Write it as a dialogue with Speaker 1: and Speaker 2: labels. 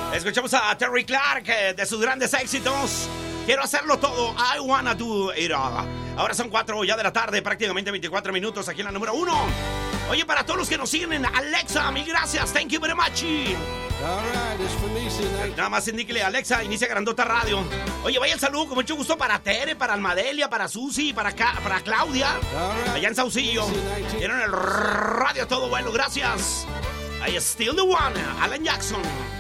Speaker 1: Escuchamos a Terry Clark de sus grandes éxitos. Quiero hacerlo todo. I wanna do it all. Ahora son 4 ya de la tarde, prácticamente 24 minutos aquí en la número 1. Oye, para todos los que nos siguen en Alexa, mil gracias. Thank you very much. Nada más indíquele, Alexa, inicia Grandota Radio. Oye, vaya el saludo con mucho gusto para Tere, para Almadelia, para Susi, para Claudia. Allá en Saucillo. Tienen el radio todo bueno, gracias. I still the one, Alan Jackson.